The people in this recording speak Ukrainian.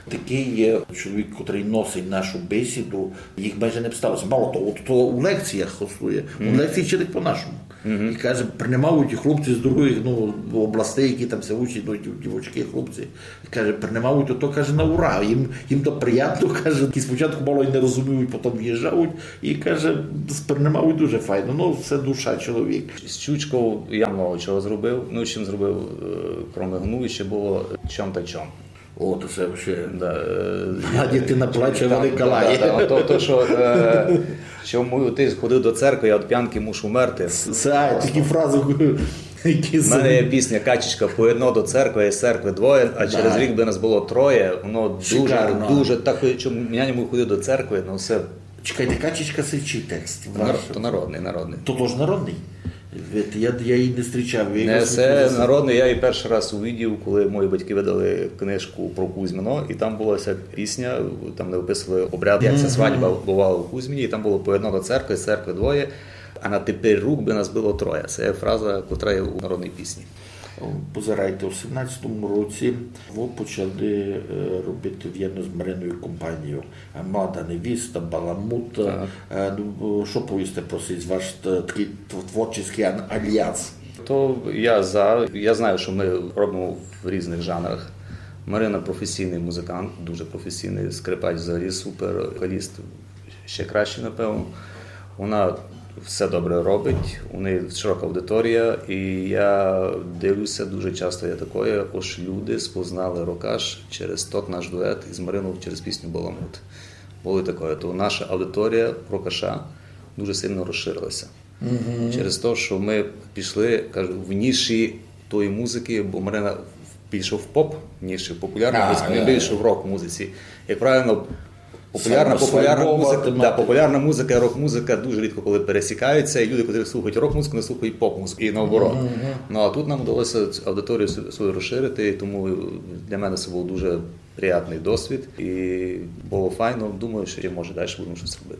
Такий чоловік, який носить нашу бесіду, їх майже не сталося. Мало того, то у лекціях голосує, у лекції вчить по-нашому. І каже, приймають хлопці з других областей, які там все учать, дівочки, хлопці. І каже, приймають, то каже, на ура. Їм то приємно, каже, які спочатку мало і не розуміють, потім в'їжджають. І каже, приймають дуже файно. Це душа чоловік. З Чучков я много чого зробив. Чим зробив, крім гну, ще було чом та чом. О, то це взагалі... Дитина плаче, велика лає. То, що ти ходив до церкви, я від п'янки мушу вмерти. Це такі фрази, які... У мене є пісня «Качечка поєдно до церкви, і з церкви двоє», а через рік би нас було троє. Воно дуже так, що я не мог ходити до церкви, все... Чекайте, «Качечка» – це чий текст? То народний. То теж народний? Я її не зустрічав. Це народний, я її перший раз увидів, коли мої батьки видали книжку про Кузьмино, і там була вся пісня, там не описували обряд, як ця свадьба бувала у Кузьміні, і там було поєдно до церкви, з церкви двоє, а на тепер рук би нас було троє. Це фраза, яка є у народній пісні. Позирайте, у 17-му році ви почали робити в'єдно з Мариною компанією «Молода невіста», «Баламут». Що повісти про цей ваш такий творчий альянс? То я знаю, що ми робимо в різних жанрах. Марина професійний музикант, дуже професійний, скрипач взагалі супер, вокаліст ще краще, напевно. Вона все добре робить, у неї широка аудиторія, і я дивлюся, дуже часто є таке, ось люди спознали Рокаш через тот наш дует із Мариною через пісню «Баламут». Було таке, то наша аудиторія Рокаша дуже сильно розширилася. Через те, що ми пішли, кажу, в ніші тої музики, бо Марина більше в поп, ніж в популярній музиці, не більше в рок-музиці. Як правильно, популярна музика і рок-музика дуже рідко коли пересікаються, і люди, які слухають рок-музику, не слухають поп-музику, і наоборот. А тут нам вдалося аудиторію свою розширити, тому для мене це був дуже приємний досвід, і було файно. Думаю, що може далі будемо щось робити.